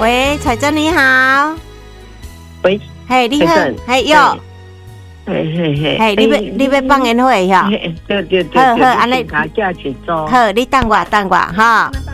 喂，彩珍你好。 喂， 嘿，你好，嘿哟，嘿，你要放烟火呀？ 对， 好，安尼， 卡价钱做。 好，你等我哈。